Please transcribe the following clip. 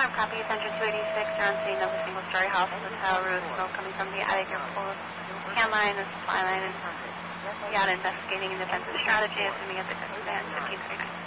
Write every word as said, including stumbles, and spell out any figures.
Confirm, copy, attention two eighty-six, you're on scene of a single-story house with a tile roof, smoke coming from the attic, your full can line and supply line, and yacht investigating an defensive strategy, assuming it's a command fifteen thirty-nine.